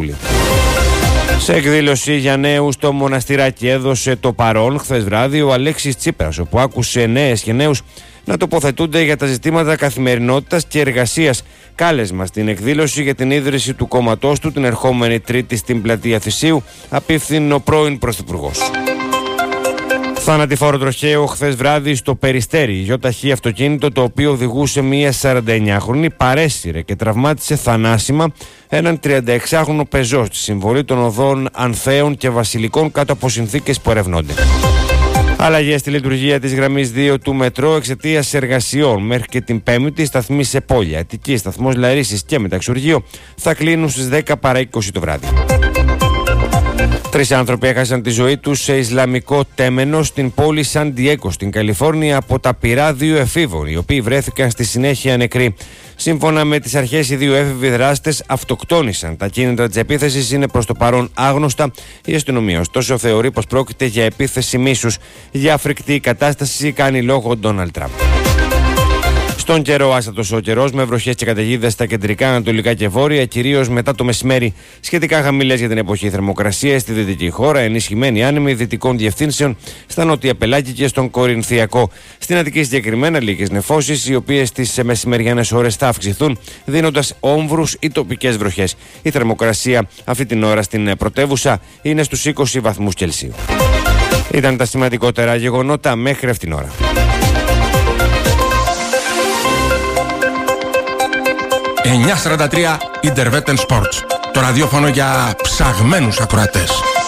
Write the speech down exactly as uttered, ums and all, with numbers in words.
Κοινοβούλιο. Σε εκδήλωση για νέους το Μοναστηράκι έδωσε το παρόν χθες βράδυ ο Αλέξης Τσίπρας, όπου άκουσε νέες και νέους να τοποθετούνται για τα ζητήματα καθημερινότητας και εργασίας. Κάλεσμα στην εκδήλωση για την ίδρυση του κόμματός του την ερχόμενη Τρίτη στην πλατεία Θησίου απίφθηνε ο πρώην Πρωθυπουργός. Θανατηφόρο τροχαίο χθες βράδυ στο Περιστέρι. Γιοταχή αυτοκίνητο το οποίο οδηγούσε μία σαρανταεννιάχρονη παρέσυρε και τραυμάτισε θανάσιμα έναν τριανταεξάχρονο πεζό στη συμβολή των οδών Ανθέων και Βασιλικών κάτω από συνθήκες που ερευνώνται. Αλλαγές στη λειτουργία της γραμμής δύο του μετρό εξαιτίας εργασιών. Μέχρι και την Πέμπτη, σταθμοί σε Πόλια, Αττική, σταθμός Λαρίσης και Μεταξουργείο θα κλείνουν στις δέκα παρά είκοσι το βράδυ. Τρεις άνθρωποι έχασαν τη ζωή τους σε Ισλαμικό τέμενο στην πόλη Σαν Ντιέγκο, στην Καλιφόρνια, από τα πυρά δύο εφήβων, οι οποίοι βρέθηκαν στη συνέχεια νεκροί. Σύμφωνα με τις αρχές, οι δύο έφηβοι δράστες αυτοκτόνησαν. Τα κίνητρα της επίθεσης είναι προς το παρόν άγνωστα. Η αστυνομία, ωστόσο, θεωρεί πως πρόκειται για επίθεση μίσους. Για φρικτή κατάσταση κάνει λόγο ο Ντόναλντ Τραμπ. Στον καιρό, άστατος ο καιρός με βροχές και καταιγίδες στα κεντρικά, ανατολικά και βόρεια, κυρίως μετά το μεσημέρι. Σχετικά χαμηλές για την εποχή θερμοκρασίες στη δυτική χώρα, ενισχυμένη άνεμη δυτικών διευθύνσεων στα νότια πελάγη και στον Κορινθιακό. Στην Αττική συγκεκριμένα λίγες νεφώσεις, οι οποίες στις μεσημεριανές ώρες θα αυξηθούν, δίνοντας όμβρους ή τοπικές βροχές. Η θερμοκρασία αυτή την ώρα στην πρωτεύουσα είναι στους είκοσι βαθμούς Κελσίου. Ήταν τα σημαντικότερα γεγονότα μέχρι αυτήν την ώρα. εννιακόσια σαράντα τρία Interveten Sports. Το ραδιόφωνο για ψαγμένους ακροατές.